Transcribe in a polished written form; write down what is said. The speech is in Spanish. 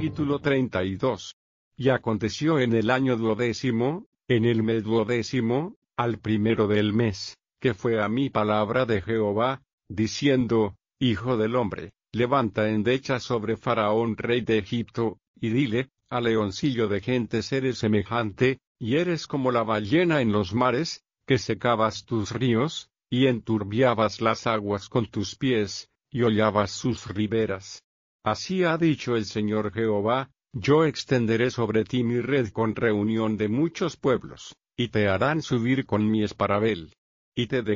Capítulo 32. Y aconteció en el año 12, en el mes 12, al primero del mes, que fue a mí palabra de Jehová, diciendo: Hijo del hombre, levanta endecha sobre Faraón rey de Egipto, y dile: a leoncillo de gentes eres semejante, y eres como la ballena en los mares, que secabas tus ríos, y enturbiabas las aguas con tus pies, y hollabas sus riberas. Así ha dicho el Señor Jehová: yo extenderé sobre ti mi red con reunión de muchos pueblos, y te harán subir con mi esparabel. Y te